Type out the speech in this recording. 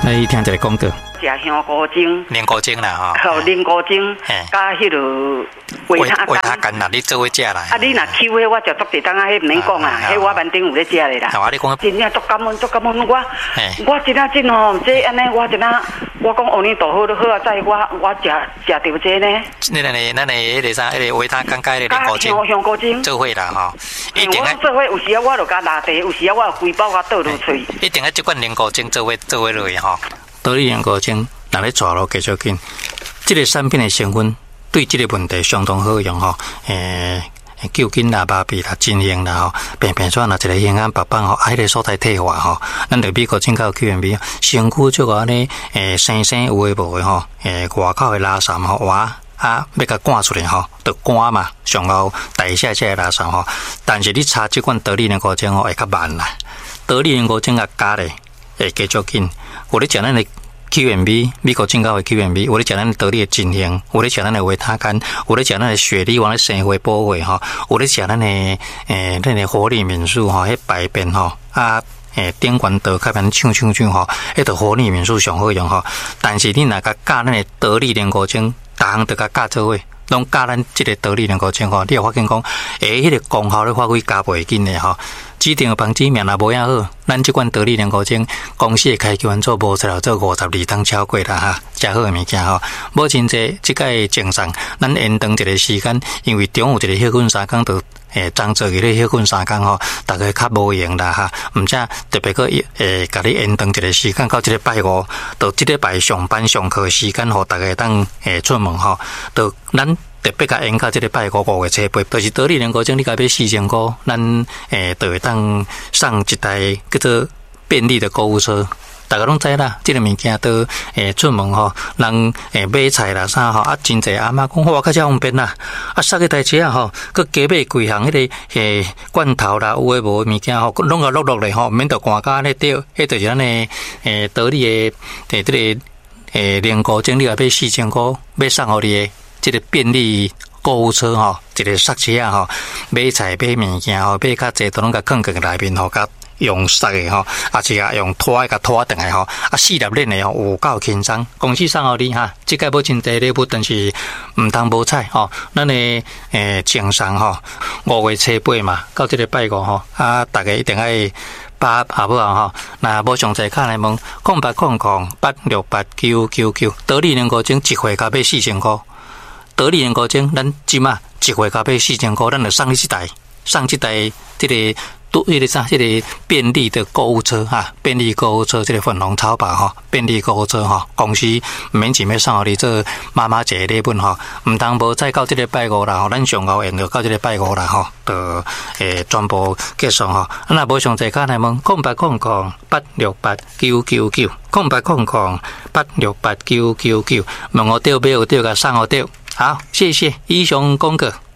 伊听一个广告， 食香菇精， 莲菇精啦吼，莲菇精，加迄落维他干啦，你做伙食啦。 啊，你若抽迄我就足地当啊，迄唔免讲啊，迄我板顶有咧食咧啦。 啊，你讲真正足感恩，我真啊真吼，这安尼我真啊，我讲阿弥陀佛都好啊，在我食到这呢。 咱的迄个啥，迄个维他干加迄个莲菇精， 香菇精做伙啦吼。一定啊， 做伙有时啊我就加拿地，有时啊我有规包甲倒落嘴。 一定啊，即款莲菇精做伙落去吼。得力莲菇精，若咧抓落继续紧，即个产品的成分对即个问题相当好用吼。救筋啦、麻痹啦、真型啦吼，便出若一个眼眼白斑吼，迄个所在退化吼，咱就美国进口 QMB， 身躯就安尼生生有诶无诶吼，外口诶垃圾吼，哇要甲赶出来吼，就赶嘛，上后代谢这个垃圾吼。但是你擦即款得力莲菇精吼会较慢啦，得力莲菇精啊加咧会继续紧。有咧食咱诶QMB 美国进口的 QMB， 有咧食咱得力的真型，有咧食咱的维他干，有咧食咱的雪梨王的生活保卫吼，有咧食咱的活力敏素吼，迄排便吼啊，顶管道开盘唱吼，迄个活力敏素上好用吼。但是你若甲加咱的得力莲菇精，逐项都甲加做伙，拢加咱即个得力莲菇精吼，你有发现讲，迄个功效咧发挥加袂紧的吼。指定房子命若无遐好，咱即款得力莲菇精公司的开销做无出来做52吨超过啦哈，真好的物件吼。无真济即个精神，咱延长一个时间，因为中有一个休困3工就张做迄个休困3工吼，大概较无用啦哈。毋则特别个甲你延长一个时间到即个拜五，到即个拜上班上课时间吼，大家当出门吼，到咱。特别甲延到即个拜5月初8，就是得力莲菇精，你甲要4000块，咱就会当送一台叫做便利的购物车。大家拢知啦，即个物件都出门吼，人买菜啦啥吼，啊真济阿嬷讲哇，较遮方便啦，啊塞个台车啊吼，佮加买几项迄个罐头啦，有诶无诶物件吼，拢个落咧吼，免得赶甲咧掉，迄就是咱诶得力诶即个莲菇精，你甲买4000块，要送互你诶。这个便利购物车吼，一个塞车啊吼，买菜买物件吼，买较济都拢甲放进内面吼，甲用塞的吼，啊是啊用拖甲拖转来吼，啊4粒链的吼有够轻松。公司送互你哈，即个要真济礼物，但是毋通无彩吼。咱的精神吼，5月初8嘛，到即个拜5吼，啊大家一定爱。8好不好吼？那无详细看来问0800868999，得力莲菇精一回加买4000块。得力莲菇精，咱即马一回加买4000块，咱就送你一台，这个迄个啥，这个便利的购物车哈，便利购物车这个粉红超跑哈，便利购物车哈，公司免钱要送互你做妈妈节礼物哈，毋通无再到这个拜5啦吼，咱上后延就到这个拜5啦吼，就全部结束吼。那无详细看来问0800868999，0800868999，问我对买有对甲送我对，好，谢谢以上公告。